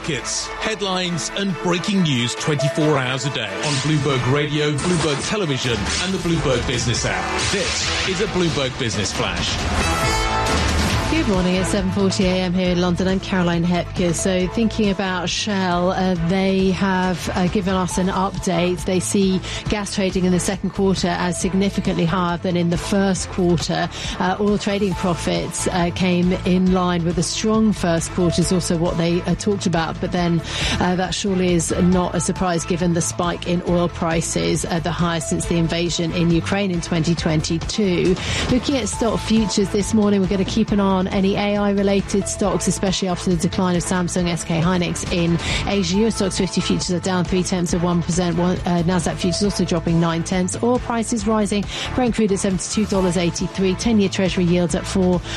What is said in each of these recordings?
markets, headlines and breaking news 24 hours a day on Bloomberg Radio, Bloomberg Television and the Bloomberg Business app. This is a Bloomberg Business Flash. Good morning, it's 7:40am here in London. I'm Caroline Hepker. So thinking about Shell, they have given us an update. They see gas trading in the second quarter as significantly higher than in the first quarter. Oil trading profits came in line with a strong first quarter is also what they talked about. But then that surely is not a surprise given the spike in oil prices, the highest since the invasion in Ukraine in 2022. Looking at stock futures this morning, we're going to keep an eye on any AI-related stocks, especially after the decline of Samsung, SK Hynix in Asia. US Stocks 50 futures are down 0.3%. Nasdaq futures also dropping 0.9. Oil prices rising. Brent crude at $72.83. 10-year Treasury yields at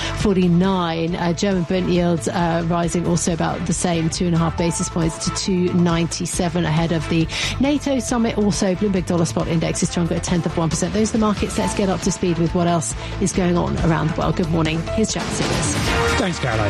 4.49. German Bund yields rising also about the same, 2.5 basis points to 2.97 ahead of the NATO summit. Also, Bloomberg Dollar Spot Index is stronger at 0.1%. Those are the markets. Let's get up to speed with what else is going on around the world. Good morning. Here's Jack Simmons. Thanks, Caroline.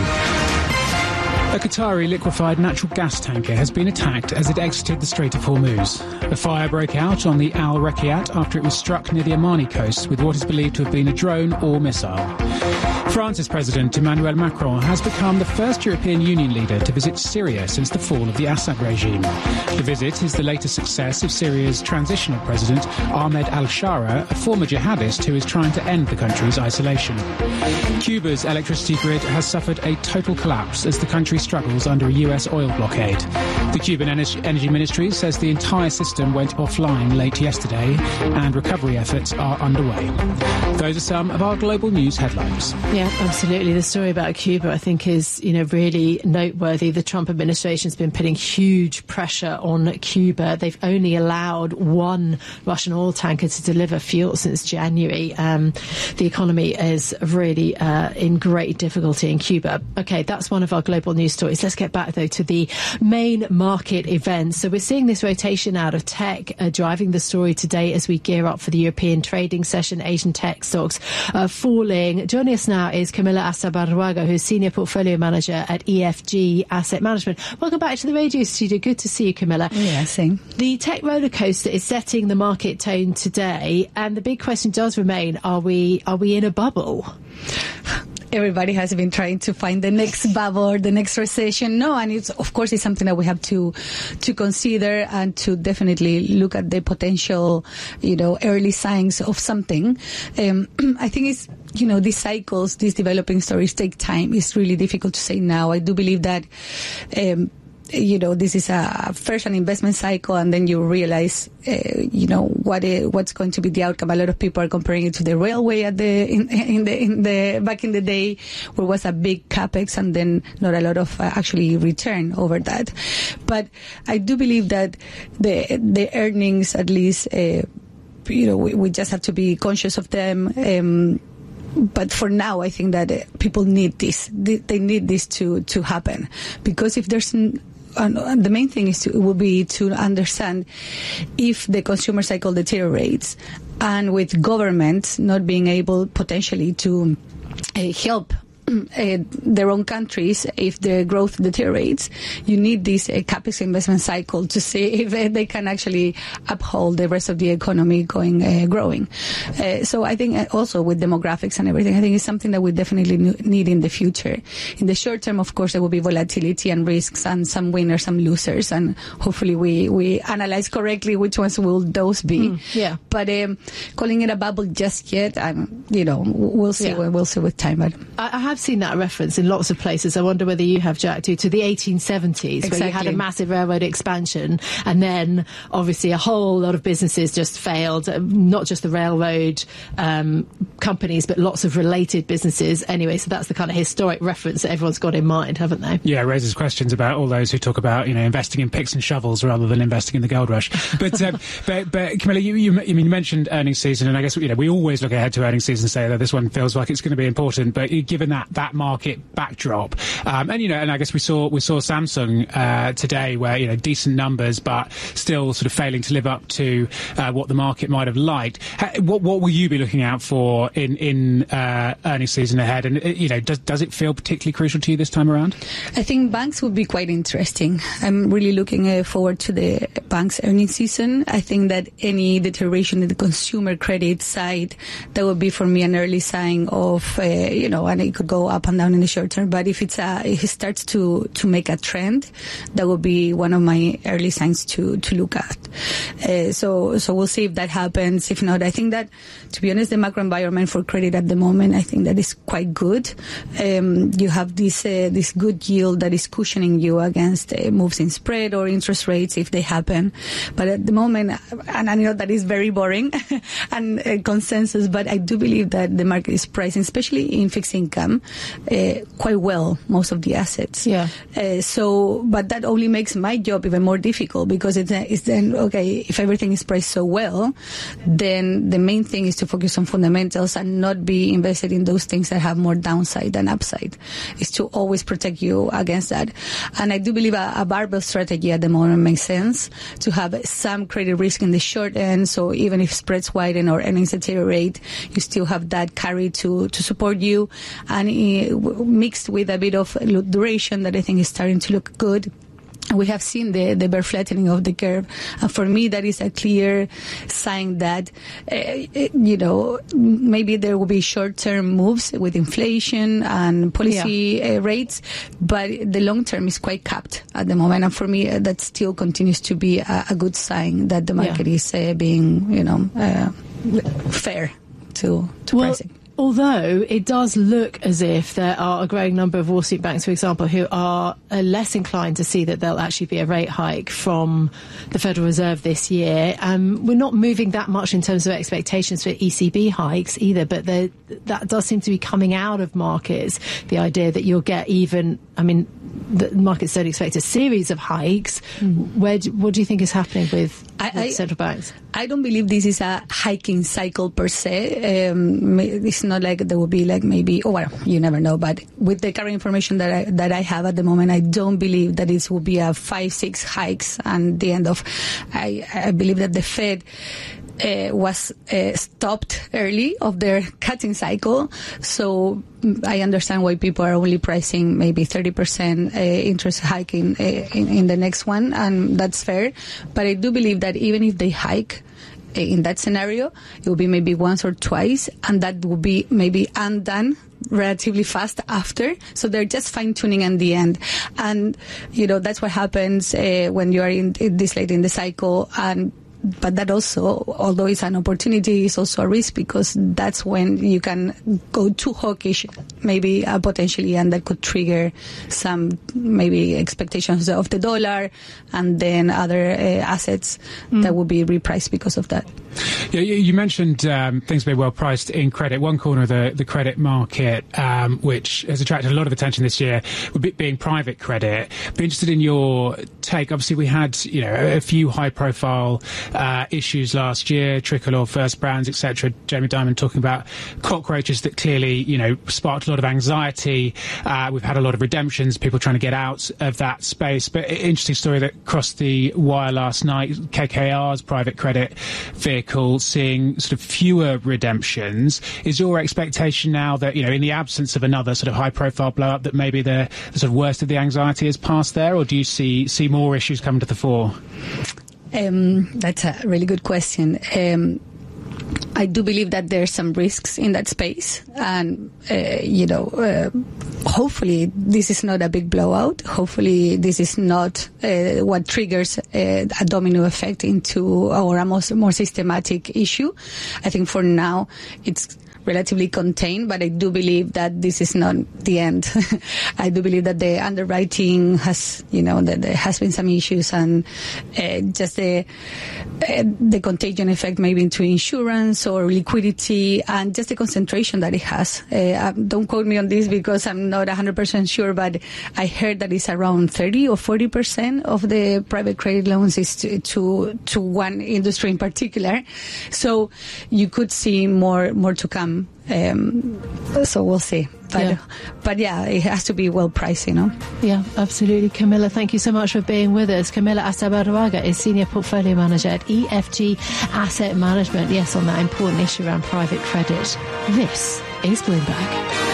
A Qatari liquefied natural gas tanker has been attacked as it exited the Strait of Hormuz. A fire broke out on the Al Rakiat after it was struck near the Omani coast with what is believed to have been a drone or missile. France's President Emmanuel Macron has become the first European Union leader to visit Syria since the fall of the Assad regime. The visit is the latest success of Syria's transitional president Ahmed al-Shara, a former jihadist who is trying to end the country's isolation. Cuba's electricity grid has suffered a total collapse as the country struggles under a US oil blockade. The Cuban Energy Ministry says the entire system went offline late yesterday and recovery efforts are underway. Those are some of our global news headlines. Yeah, absolutely. The story about Cuba, I think, is, really noteworthy. The Trump administration's been putting huge pressure on Cuba. They've only allowed one Russian oil tanker to deliver fuel since January. The economy is really in great difficulty in Cuba. Okay, that's one of our global news stories. Let's get back, though, to the main market events. So we're seeing this rotation out of tech driving the story today as we gear up for the European trading session. Asian tech stocks falling. Joining us now is Camilla Asabarwaga, who's Senior Portfolio Manager at EFG Asset Management. Welcome back to the radio studio. Good to see you, Camilla. Yeah, same. The tech roller coaster is setting the market tone today, and the big question does remain, are we in a bubble? Everybody has been trying to find the next bubble or the next recession. No, and it's something that we have to consider and to definitely look at the potential, early signs of something. I think it's, these cycles, these developing stories take time. It's really difficult to say now. I do believe that, this is first an investment cycle, and then you realize, what's going to be the outcome. A lot of people are comparing it to the railway back in the day, where it was a big capex and then not a lot of actually return over that. But I do believe that the earnings, at least, we just have to be conscious of them. But for now, I think that people need this. They need this to happen, because if there's the main thing will be to understand if the consumer cycle deteriorates, and with governments not being able potentially to help their own countries, if the growth deteriorates, you need this capex investment cycle to see if they can actually uphold the rest of the economy growing. So I think also with demographics and everything, I think it's something that we definitely need in the future. In the short term, of course, there will be volatility and risks and some winners, some losers, and hopefully we analyze correctly which ones will those be. Yeah. But calling it a bubble just yet, we'll see. Yeah. We'll see with time. But I have seen that reference in lots of places. I wonder whether you have, Jack, to the 1870s, exactly, where you had a massive railroad expansion, and then obviously a whole lot of businesses just failed, not just the railroad companies, but lots of related businesses. Anyway, so that's the kind of historic reference that everyone's got in mind, haven't they? Yeah, it raises questions about all those who talk about, investing in picks and shovels rather than investing in the gold rush. But Camilla, you mentioned earnings season, and I guess, we always look ahead to earnings season and say that this one feels like it's going to be important, but given that that market backdrop. And I guess we saw Samsung today, where decent numbers, but still sort of failing to live up to what the market might have liked. What will you be looking out for in earnings season ahead? And does it feel particularly crucial to you this time around? I think banks would be quite interesting. I'm really looking forward to the banks' earnings season. I think that any deterioration in the consumer credit side, that would be for me an early sign of, and it could go up and down in the short term. But if it starts to make a trend, that would be one of my early signs to look at. So we'll see if that happens. If not, I think that, to be honest, the macro environment for credit at the moment, I think that is quite good. You have this good yield that is cushioning you against moves in spread or interest rates if they happen. But at the moment, and I know that is very boring and consensus, but I do believe that the market is pricing, especially in fixed income, quite well, most of the assets. Yeah. But that only makes my job even more difficult, because it's then, okay, if everything is priced so well, then the main thing is to focus on fundamentals and not be invested in those things that have more downside than upside. Is to always protect you against that. And I do believe a barbell strategy at the moment makes sense, to have some credit risk in the short end. So even if spreads widen or earnings deteriorate, you still have that carry to support you, and mixed with a bit of duration that I think is starting to look good. We have seen the bear flattening of the curve, and for me that is a clear sign that maybe there will be short-term moves with inflation and policy rates, but the long term is quite capped at the moment, and for me that still continues to be a good sign that the market is being fair to pricing. Although it does look as if there are a growing number of Wall Street banks, for example, who are less inclined to see that there'll actually be a rate hike from the Federal Reserve this year. We're not moving that much in terms of expectations for ECB hikes either, but that does seem to be coming out of markets, the idea that you'll get the markets don't expect a series of hikes. What do you think is happening with central banks? I don't believe this is a hiking cycle per se. It's not like there will be you never know. But with the current information that I have at the moment, I don't believe that it will be a 5-6 hikes and the end of. I believe that the Fed was stopped early of their cutting cycle, so I understand why people are only pricing maybe 30% interest hike in the next one, and that's fair. But I do believe that even if they hike in that scenario, it will be maybe once or twice, and that will be maybe undone relatively fast after. So they're just fine-tuning in the end. And, that's what happens when you are in this late in the cycle. But that also, although it's an opportunity, is also a risk, because that's when you can go too hawkish, maybe potentially, and that could trigger some maybe expectations of the dollar and then other assets that will be repriced because of that. Yeah, you mentioned things being well priced in credit. One corner of the credit market, which has attracted a lot of attention this year, would be being private credit. Be interested in your take. Obviously, we had a few high-profile issues last year, Tricolor, First Brands, etc. Jamie Dimon talking about cockroaches that clearly sparked a lot of anxiety. We've had a lot of redemptions, people trying to get out of that space. But interesting story that crossed the wire last night. KKR's private credit vehicle seeing sort of fewer redemptions. Is your expectation now that, in the absence of another sort of high-profile blow-up, that maybe the sort of worst of the anxiety is past there, or do you see more issues coming to the fore? That's a really good question. I do believe that there's some risks in that space, and hopefully this is not a big blowout. Hopefully this is not what triggers a domino effect into a more systematic issue. I think for now it's relatively contained, but I do believe that this is not the end. I do believe that the underwriting has, that there has been some issues, and just the contagion effect maybe into insurance or liquidity, and just the concentration that it has. Don't quote me on this because I'm not 100% sure, but I heard that it's around 30 or 40% of the private credit loans is to one industry in particular. So you could see more to come So we'll see. But yeah, it has to be well priced, Yeah, absolutely. Camilla, thank you so much for being with us. Camilla Astabarraga is Senior Portfolio Manager at EFG Asset Management. Yes, on that important issue around private credit. This is Bloomberg.